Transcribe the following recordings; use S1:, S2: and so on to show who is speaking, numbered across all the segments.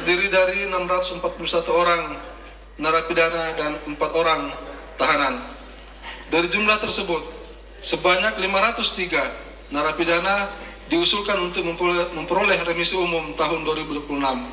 S1: terdiri dari 641 orang narapidana dan 4 orang tahanan. Dari jumlah tersebut, sebanyak 503 narapidana diusulkan untuk memperoleh remisi umum tahun 2026.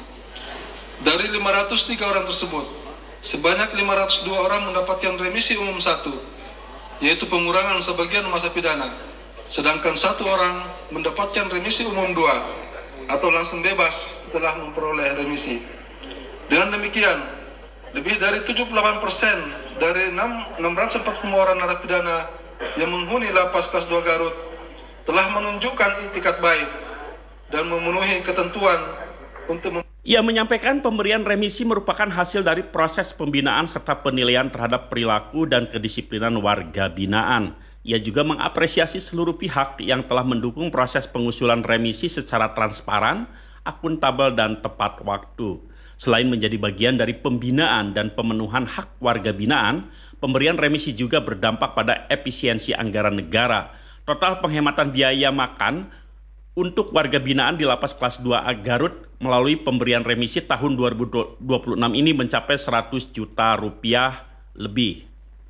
S1: Dari 503 orang tersebut, sebanyak 502 orang mendapatkan remisi umum 1, yaitu pengurangan sebagian masa pidana, sedangkan 1 orang mendapatkan remisi umum 2, atau langsung bebas setelah memperoleh remisi. Dengan demikian, lebih dari 78% dari 640 orang narapidana yang menghuni lapas kelas 2 Garut telah menunjukkan itikat baik dan memenuhi ketentuan untuk
S2: Ia menyampaikan pemberian remisi merupakan hasil dari proses pembinaan serta penilaian terhadap perilaku dan kedisiplinan warga binaan. Ia juga mengapresiasi seluruh pihak yang telah mendukung proses pengusulan remisi secara transparan, akuntabel, dan tepat waktu. Selain menjadi bagian dari pembinaan dan pemenuhan hak warga binaan, pemberian remisi juga berdampak pada efisiensi anggaran negara. Total penghematan biaya makan untuk warga binaan di lapas kelas 2A Garut melalui pemberian remisi tahun 2026 ini mencapai 100 juta rupiah lebih.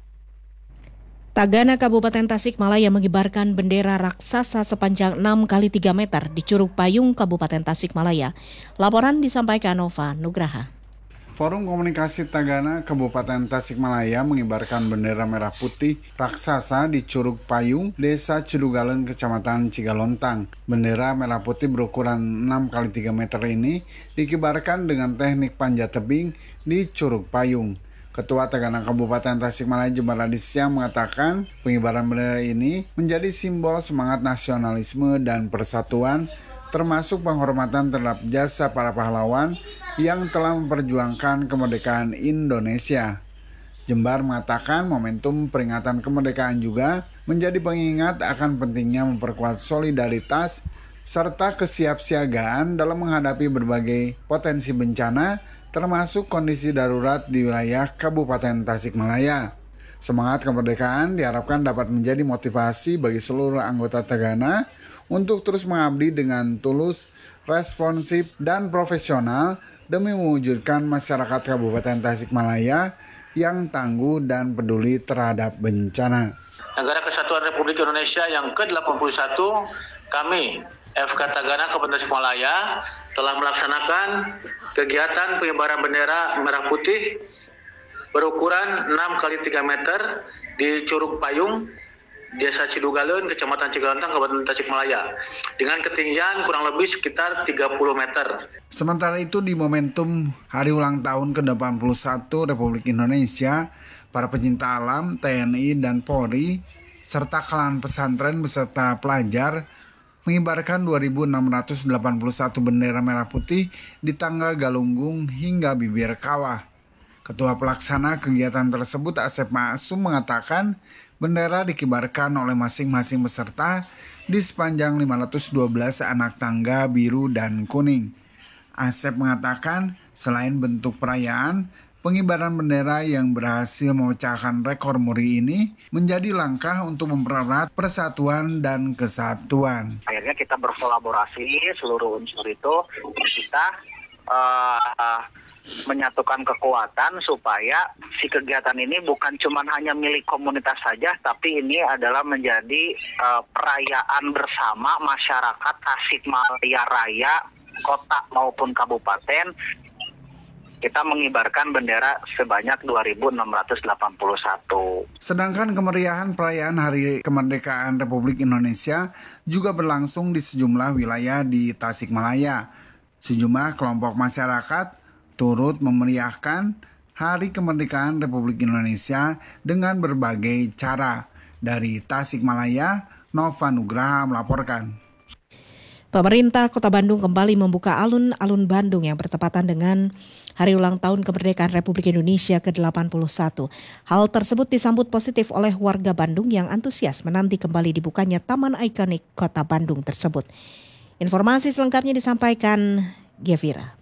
S3: Tagana Kabupaten Tasikmalaya mengibarkan bendera raksasa sepanjang 6 x 3 meter di Curug Payung, Kabupaten Tasikmalaya. Laporan disampaikan Nova Nugraha.
S4: Forum Komunikasi Tagana Kabupaten Tasikmalaya mengibarkan bendera merah putih raksasa di Curug Payung, Desa Cidugaleun, Kecamatan Cigalontang. Bendera merah putih berukuran 6 x 3 meter ini dikibarkan dengan teknik panjat tebing di Curug Payung. Ketua Tagana Kabupaten Tasikmalaya Jembar Adisya mengatakan pengibaran bendera ini menjadi simbol semangat nasionalisme dan persatuan, termasuk penghormatan terhadap jasa para pahlawan yang telah memperjuangkan kemerdekaan Indonesia. Jembar mengatakan momentum peringatan kemerdekaan juga menjadi pengingat akan pentingnya memperkuat solidaritas serta kesiapsiagaan dalam menghadapi berbagai potensi bencana, termasuk kondisi darurat di wilayah Kabupaten Tasikmalaya. Semangat kemerdekaan diharapkan dapat menjadi motivasi bagi seluruh anggota Tagana untuk terus mengabdi dengan tulus, responsif, dan profesional demi mewujudkan masyarakat Kabupaten Tasikmalaya yang tangguh dan peduli terhadap bencana.
S5: Negara Kesatuan Republik Indonesia yang ke-81, kami FK Tagana Kabupaten Tasikmalaya telah melaksanakan kegiatan pengibaran bendera merah putih berukuran 6 x 3 meter di Curug Payung, Desa Cidugaleun, Kecamatan Cigalontang, Kabupaten Tasikmalaya, dengan ketinggian kurang lebih sekitar 30 meter.
S4: Sementara itu di momentum hari ulang tahun ke-81 Republik Indonesia, para pecinta alam, TNI dan Polri, serta kalangan pesantren beserta pelajar mengibarkan 2.681 bendera merah putih di tangga Galunggung hingga bibir kawah. Ketua pelaksana kegiatan tersebut Asep Ma'asum mengatakan bendera dikibarkan oleh masing-masing peserta di sepanjang 512 anak tangga biru dan kuning. Asep mengatakan selain bentuk perayaan, pengibaran bendera yang berhasil memecahkan rekor muri ini menjadi langkah untuk mempererat persatuan dan kesatuan.
S6: Akhirnya kita berkolaborasi seluruh unsur itu, kita menyatukan kekuatan supaya si kegiatan ini bukan cuma hanya milik komunitas saja, tapi ini adalah menjadi perayaan bersama masyarakat Tasikmalaya Raya, kota maupun kabupaten. Kita mengibarkan bendera sebanyak 2.681.
S4: Sedangkan kemeriahan perayaan Hari Kemerdekaan Republik Indonesia juga berlangsung di sejumlah wilayah di Tasikmalaya. Sejumlah kelompok masyarakat turut memeriahkan Hari Kemerdekaan Republik Indonesia dengan berbagai cara. Dari Tasikmalaya, Nova Nugraha melaporkan.
S3: Pemerintah Kota Bandung kembali membuka alun-alun Bandung yang bertepatan dengan Hari Ulang Tahun Kemerdekaan Republik Indonesia ke-81. Hal tersebut disambut positif oleh warga Bandung yang antusias menanti kembali dibukanya taman ikonik Kota Bandung tersebut. Informasi selengkapnya disampaikan Gevira.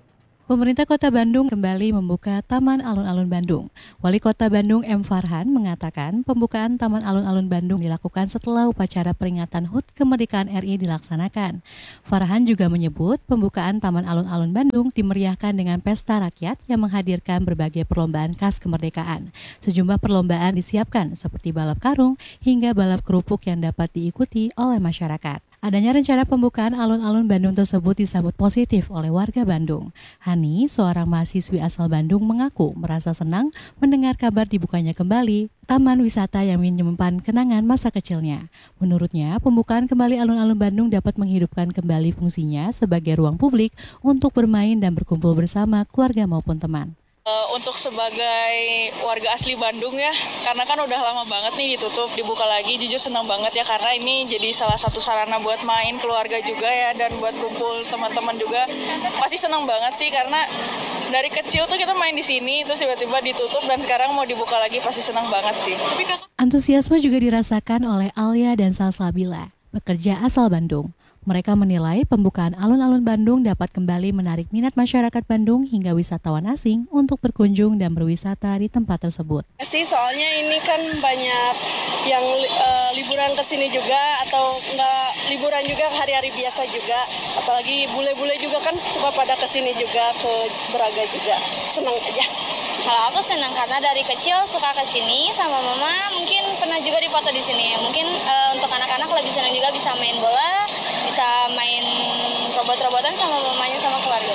S7: Pemerintah Kota Bandung kembali membuka Taman Alun-Alun Bandung. Wali Kota Bandung M. Farhan mengatakan pembukaan Taman Alun-Alun Bandung dilakukan setelah upacara peringatan HUT Kemerdekaan RI dilaksanakan. Farhan juga menyebut pembukaan Taman Alun-Alun Bandung dimeriahkan dengan pesta rakyat yang menghadirkan berbagai perlombaan khas kemerdekaan. Sejumlah perlombaan disiapkan seperti balap karung hingga balap kerupuk yang dapat diikuti oleh masyarakat. Adanya rencana pembukaan alun-alun Bandung tersebut disambut positif oleh warga Bandung. Hani, seorang mahasiswi asal Bandung, mengaku merasa senang mendengar kabar dibukanya kembali taman wisata yang menyimpan kenangan masa kecilnya. Menurutnya, pembukaan kembali alun-alun Bandung dapat menghidupkan kembali fungsinya sebagai ruang publik untuk bermain dan berkumpul bersama keluarga maupun teman.
S8: Untuk sebagai warga asli Bandung ya, karena kan udah lama banget nih ditutup, dibuka lagi, jujur senang banget ya karena ini jadi salah satu sarana buat main keluarga juga ya dan buat kumpul teman-teman juga. Pasti senang banget sih karena dari kecil tuh kita main di sini, terus tiba-tiba ditutup dan sekarang mau dibuka lagi, pasti senang banget sih.
S7: Antusiasme juga dirasakan oleh Alia dan Salsabila, pekerja asal Bandung. Mereka menilai pembukaan alun-alun Bandung dapat kembali menarik minat masyarakat Bandung hingga wisatawan asing untuk berkunjung dan berwisata di tempat tersebut.
S9: Soalnya ini kan banyak yang liburan ke sini juga atau nggak liburan juga hari-hari biasa juga. Apalagi bule-bule juga kan suka pada ke sini juga, ke Braga juga. Senang aja.
S10: Kalau aku senang karena dari kecil suka ke sini sama mama, mungkin pernah juga dipoto di sini. Mungkin untuk anak-anak lebih senang juga bisa main bola, bisa main robot-robotan sama mamanya sama keluarga.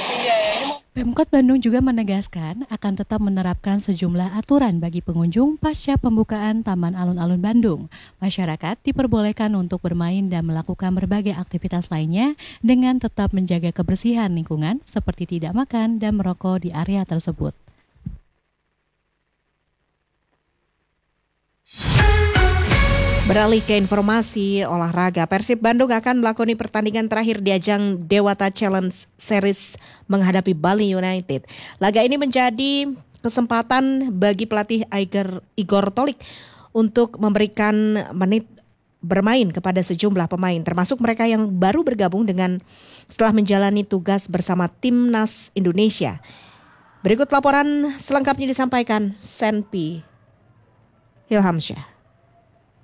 S7: Pemkot Bandung juga menegaskan akan tetap menerapkan sejumlah aturan bagi pengunjung pasca pembukaan Taman Alun-Alun Bandung. Masyarakat diperbolehkan untuk bermain dan melakukan berbagai aktivitas lainnya dengan tetap menjaga kebersihan lingkungan seperti tidak makan dan merokok di area tersebut.
S3: Beralih ke informasi olahraga, Persib Bandung akan melakoni pertandingan terakhir di ajang Dewata Challenge Series menghadapi Bali United. Laga ini menjadi kesempatan bagi pelatih Igor Tolik untuk memberikan menit bermain kepada sejumlah pemain, termasuk mereka yang baru bergabung setelah menjalani tugas bersama Timnas Indonesia. Berikut laporan selengkapnya disampaikan Senpi Hilhamsyah.